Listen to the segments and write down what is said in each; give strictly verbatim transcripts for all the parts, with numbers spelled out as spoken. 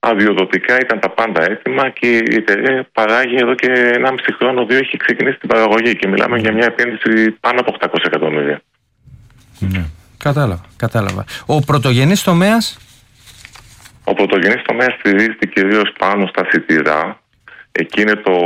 Αδειοδοτικά ήταν τα πάντα έτοιμα και η εταιρεία παράγει εδώ και ενάμιση χρόνο, δύο έχει ξεκινήσει την παραγωγή και μιλάμε mm. για μια επένδυση πάνω από οκτακόσια εκατομμύρια. Ναι. Κατάλαβα, κατάλαβα. Ο πρωτογενής τομέας? Ο πρωτογενής τομέας στηρίζεται κυρίως πάνω στα σιτηρά. Εκεί είναι το,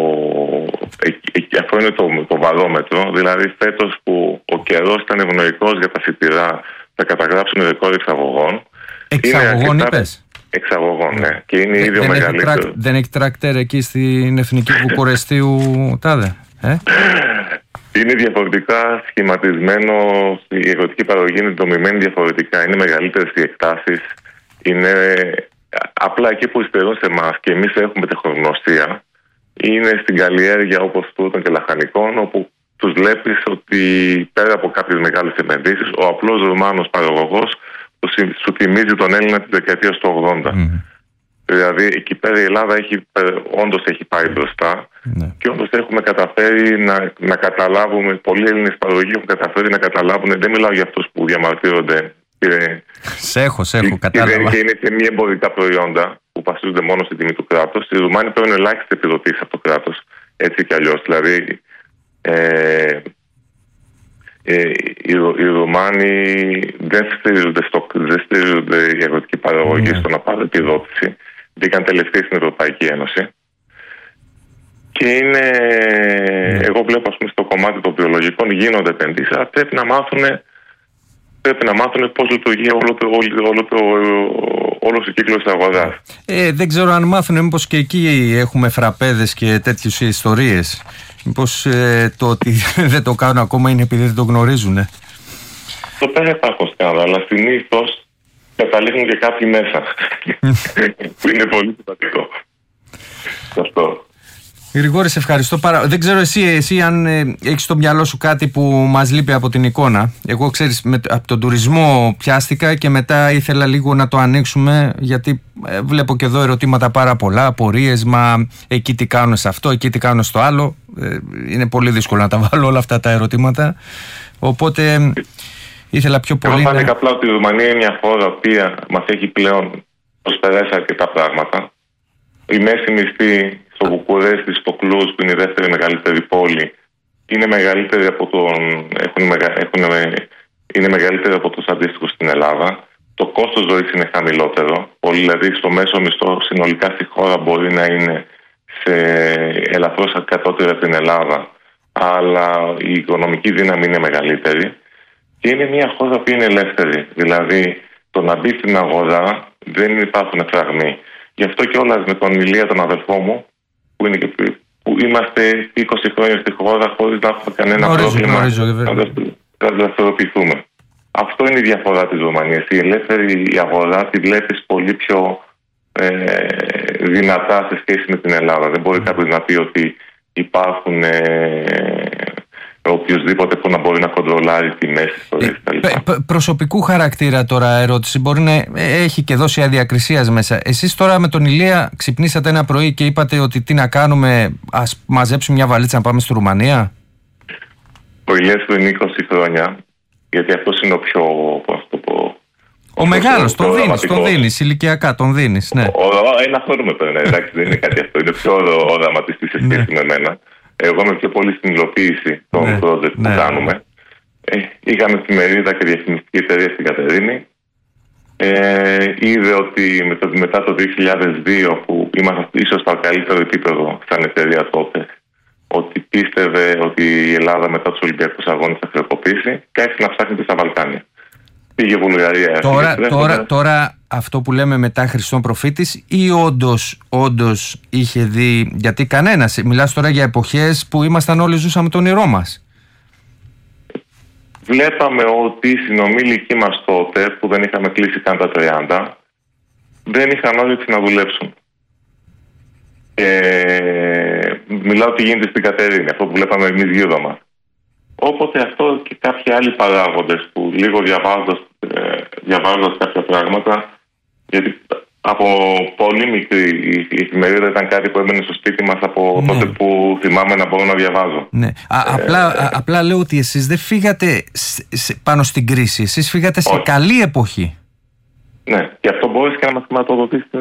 εκεί, αυτό είναι το, το βαρόμετρο. Δηλαδή φέτος που ο καιρός ήταν ευνοϊκός για τα σιτηρά, θα καταγράψουν ρεκόρ εξαγωγών. Εξαγωγών είπες? Εξαγωγών, ναι. Και είναι ήδη ο μεγαλύτερος. Τρακ, δεν έχει τρακτέρ εκεί στην Εθνική Βουκουρεστίου τάδε? Ε? Είναι διαφορετικά σχηματισμένο, η αγροτική παραγωγή είναι δομημένη διαφορετικά, είναι μεγαλύτερες οι εκτάσεις, είναι απλά εκεί που υστερούν σε εμάς και εμείς έχουμε τεχνογνωσία, είναι στην καλλιέργεια όπως τούτων και λαχανικών, όπου τους βλέπεις ότι πέρα από κάποιες μεγάλες επενδύσεις, ο απλός Ρουμάνος παραγωγός σου θυμίζει τον Έλληνα της δεκαετίας του ογδόντα. Mm. Δηλαδή εκεί πέρα η Ελλάδα έχει, όντως έχει πάει μπροστά mm. και όντως έχουμε καταφέρει να, να καταλάβουμε, πολλοί Έλληνες παραγωγοί έχουν καταφέρει να καταλάβουν, δεν μιλάω για αυτούς που διαμαρτύρονται και, σε έχω, σε έχω, κατάλαβα. Και είναι και μη εμπορικά προϊόντα που βασίζονται μόνο στη τιμή του κράτους. Οι Ρουμάνοι παίρνουν ελάχιστες επιδοτήσεις από το κράτος, έτσι κι αλλιώς. Δηλαδή ε, Ε, οι, οι Ρουμάνοι δεν στηρίζονται, στο, δεν στηρίζονται η αγροτική παραγωγή mm. στο να πάρουν επιδότηση. Μπήκαν τελευταίοι στην Ευρωπαϊκή Ένωση. Και είναι, mm. εγώ βλέπω ας πούμε στο κομμάτι των βιολογικών γίνονται επενδύσεις, αλλά πρέπει να μάθουν, πρέπει να μάθουν πώς λειτουργεί όλο το, όλο, όλο το, όλος ο κύκλος της αγοράς. Ε, δεν ξέρω αν μάθουν, μήπως και εκεί έχουμε φραπέδες και τέτοιες ιστορίες. Μήπως ε, το ότι δεν το κάνουν ακόμα είναι επειδή δεν το γνωρίζουν. Ε? Το πέρα υπάρχουν σκάνδαλα, αλλά συνήθως καταλήγουν και κάποιοι μέσα. Που είναι πολύ σημαντικό. Αυτό. Γρηγόρη, σε ευχαριστώ πάρα. Δεν ξέρω εσύ, εσύ αν ε, έχεις στο μυαλό σου κάτι που μας λείπει από την εικόνα. Εγώ, ξέρεις, με, από τον τουρισμό πιάστηκα και μετά ήθελα λίγο να το ανοίξουμε, γιατί ε, βλέπω και εδώ ερωτήματα πάρα πολλά, απορίες, μα εκεί τι κάνουν σε αυτό, εκεί τι κάνουν στο άλλο. Ε, είναι πολύ δύσκολο να τα βάλω όλα αυτά τα ερωτήματα. Οπότε ε, ήθελα πιο πολύ. Εγώ θα έλεγα απλά ότι η Ρουμανία είναι μια χώρα που μας έχει πλέον προσπεράσει αρκετά πράγματα. Η μέση μισθή στο Βουκουρέστι, στο Κλούζ, που είναι η δεύτερη μεγαλύτερη πόλη, είναι μεγαλύτερη από τον, έχουν, έχουν, είναι μεγαλύτερη από τους αντίστοιχους στην Ελλάδα. Το κόστος ζωής είναι χαμηλότερο. Πολύ, δηλαδή στο μέσο μισθό συνολικά στη χώρα μπορεί να είναι σε ελαφρώς κατώτερη από την Ελλάδα, αλλά η οικονομική δύναμη είναι μεγαλύτερη. Και είναι μια χώρα που είναι ελεύθερη. Δηλαδή το να μπει στην αγορά δεν υπάρχουν φραγμοί. Γι' αυτό κιόλας με τον Ηλία, τον αδελφό μου, που, είναι και, που είμαστε είκοσι χρόνια στη χώρα χωρίς να έχουμε κανένα γνωρίζω, πρόβλημα γνωρίζω, να δραστηριοποιηθούμε. Αυτό είναι η διαφορά της Ρουμανίας. Η ελεύθερη αγορά τη βλέπεις πολύ πιο ε, δυνατά σε σχέση με την Ελλάδα. Δεν μπορεί κάποιος να πει ότι υπάρχουν ε, οποιοδήποτε που να μπορεί να κοντρολάρει τιμές. Ε, προσωπικού χαρακτήρα τώρα ερώτηση, μπορεί να έχει και δώσει αδιακρισίας μέσα. Εσείς τώρα με τον Ηλία ξυπνήσατε ένα πρωί και είπατε ότι τι να κάνουμε, ας μαζέψουμε μια βαλίτσα να πάμε στη Ρουμανία? Ο Ηλίας του είναι είκοσι χρόνια, γιατί αυτός είναι ο πιο, πώς το πω, ο μεγάλος, τον δίνεις, τον δίνεις, ηλικιακά τον δίνεις, ναι. Ο, ο, ένα χρόνο με παίρνει, εντάξει, δεν είναι κάτι αυτό, είναι πιο οραματιστή σε σχέση με εμένα. Εγώ είμαι πιο πολύ στην υλοποίηση των ναι, project ναι, που κάνουμε. Ε, είχαμε εφημερίδα και διαφημιστική εταιρεία στην Κατερίνη. Ε, είδε ότι με το, μετά το δύο χιλιάδες δύο, που ήμασταν ίσως στο καλύτερο επίπεδο σαν εταιρεία τότε, ότι πίστευε ότι η Ελλάδα μετά τους Ολυμπιακούς Αγώνες θα χρεοκοπήσει και άρχισε να ψάχνεται στα Βαλκάνια. Πήγε Βουλγαρία. Τώρα, τώρα, τώρα αυτό που λέμε μετά Χριστόν προφήτης, ή όντως, όντως είχε δει, γιατί κανένας, μιλάς τώρα για εποχές που ήμασταν όλοι ζούσαμε τον όνειρό μας. Βλέπαμε ότι οι συνομήλικοι μας τότε, που δεν είχαμε κλείσει καν τα τριάντα, δεν είχαν όρεξη να δουλέψουν. Και μιλάω τι γίνεται στην Κατερίνη, αυτό που βλέπαμε εμείς γύρω μας. Όποτε αυτό και κάποιοι άλλοι παράγοντες που λίγο διαβάζοντας, διαβάζοντας κάποια πράγματα, γιατί από πολύ μικρή η εφημερίδα ήταν κάτι που έμενε στο σπίτι μας από ναι. τότε που θυμάμαι να μπορώ να διαβάζω. Ναι. Α, ε, απλά, ε, απλά λέω ότι εσείς δεν φύγατε πάνω στην κρίση, εσείς φύγατε σε όχι. καλή εποχή. Ναι, και αυτό μπορείς και να μας χρηματοδοτήσεις